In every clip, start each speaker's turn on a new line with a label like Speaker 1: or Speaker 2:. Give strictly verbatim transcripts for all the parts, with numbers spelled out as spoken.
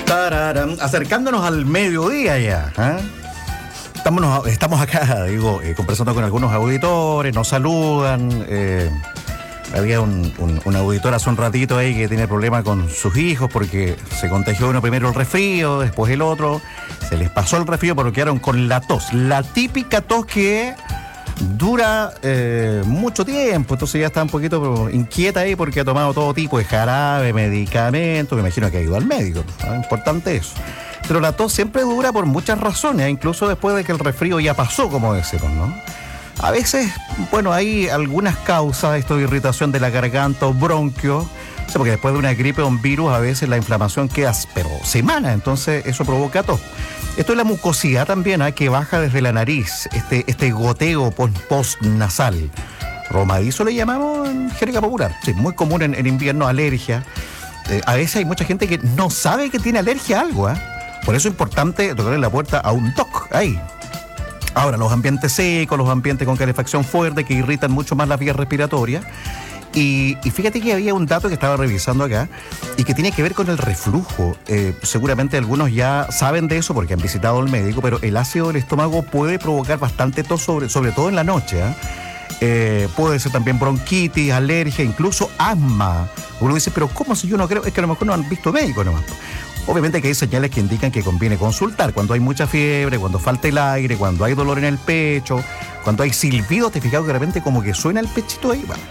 Speaker 1: Tararán, acercándonos al mediodía ya. ¿eh? Estamos, estamos acá, digo, eh, conversando con algunos auditores, nos saludan. Eh, había un, un, un auditor hace un ratito ahí que tiene problemas con sus hijos porque se contagió uno primero el resfrío, después el otro. Se les pasó el resfrío, pero quedaron con la tos. La típica tos que dura eh, mucho tiempo, entonces ya está un poquito inquieta ahí porque ha tomado todo tipo de jarabe, medicamentos, me imagino que ha ido al médico, ¿no? Importante eso. Pero la tos siempre dura por muchas razones, incluso después de que el resfrío ya pasó, como decimos, ¿no? A veces, bueno, hay algunas causas, esto de irritación de la garganta o bronquio, o sea, porque después de una gripe o un virus, a veces la inflamación queda, pero semanas, entonces eso provoca tos. Esto es la mucosidad también, ¿eh? Que baja desde la nariz, este, este goteo post-nasal. Romadizo le llamamos en jerga popular. Sí, muy común en, en invierno, alergia. Eh, a veces hay mucha gente que no sabe que tiene alergia a algo, ¿eh? Por eso es importante tocarle la puerta a un doc, ahí. Ahora, los ambientes secos, los ambientes con calefacción fuerte que irritan mucho más las vías respiratorias. Y, y fíjate que había un dato que estaba revisando acá y que tiene que ver con el reflujo. Eh, seguramente algunos ya saben de eso porque han visitado al médico, pero el ácido del estómago puede provocar bastante tos, sobre, sobre todo en la noche. ¿eh? Eh, puede ser también bronquitis, alergia, incluso asma. Uno dice, pero ¿cómo si yo no creo? Es que a lo mejor no han visto médico nomás. Obviamente que hay señales que indican que conviene consultar. Cuando hay mucha fiebre, cuando falta el aire, cuando hay dolor en el pecho, cuando hay silbido, te fijas que de repente como que suena el pechito ahí, bueno.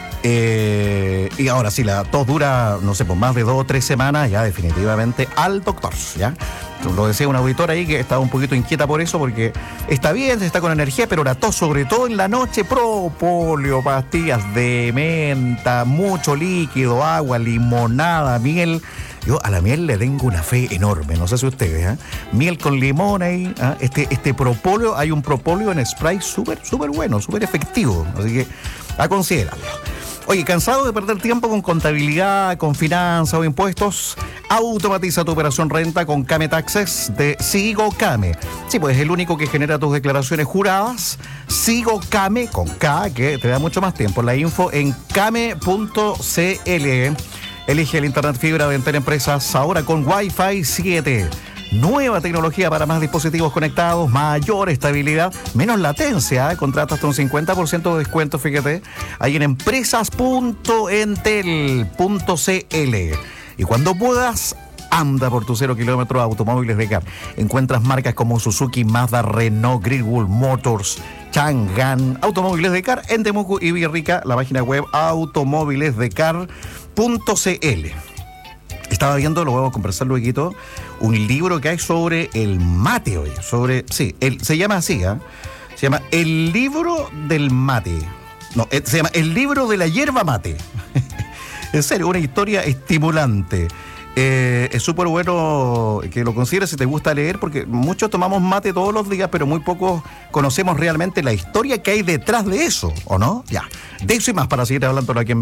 Speaker 1: Eh, y ahora si la tos dura, no sé, por más de dos o tres semanas, ya definitivamente al doctor, ¿ya? Lo decía un auditor ahí que estaba un poquito inquieta por eso, porque está bien, está con energía, pero la tos, sobre todo en la noche, propóleo, pastillas de menta, mucho líquido, agua, limonada, miel. Yo a la miel le tengo una fe enorme, no sé si ustedes, ¿eh? Miel con limón ahí, ¿eh? este, este propóleo, hay un propóleo en spray súper, súper bueno, súper efectivo, así que a considerarlo. Oye, ¿cansado de perder tiempo con contabilidad, con finanzas o impuestos? Automatiza tu operación renta con Kame Taxes de Sigo Kame. Sí, pues es el único que genera tus declaraciones juradas. Sigo Kame con K, que te da mucho más tiempo. La info en kame punto c l. Elige el internet fibra de Entel Empresas ahora con Wi-Fi siete. Nueva tecnología para más dispositivos conectados, mayor estabilidad, menos latencia, ¿eh? Contrata hasta un cincuenta por ciento de descuento, fíjate, ahí en empresas punto entel punto c l. Y cuando puedas, anda por tu cero kilómetros Automóviles de Car. Encuentras marcas como Suzuki, Mazda, Renault, Greenwood Motors, Chang'an, Automóviles de Car en Temuco y Villarrica, la página web automóviles de car punto c l. Estaba viendo, lo vamos a conversar luego, un libro que hay sobre el mate hoy, sobre, sí, el, se llama así, ¿eh? Se llama El libro del mate. No, se llama El libro de la hierba mate. En serio, una historia estimulante. Eh, es súper bueno que lo consideres si te gusta leer, porque muchos tomamos mate todos los días, pero muy pocos conocemos realmente la historia que hay detrás de eso, ¿o no? Ya, de eso y más para seguir hablando aquí en